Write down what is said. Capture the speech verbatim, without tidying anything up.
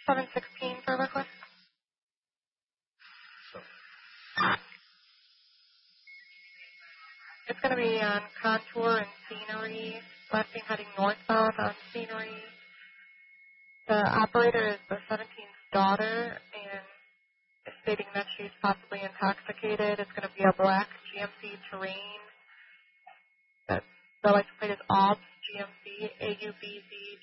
seven sixteen for request. It's going to be on contour and scenery, left heading northbound on scenery. The operator is the seventeen's daughter and is stating that she's possibly intoxicated. It's going to be a black G M C Terrain. The license plate is A U B Z G M C A U B Z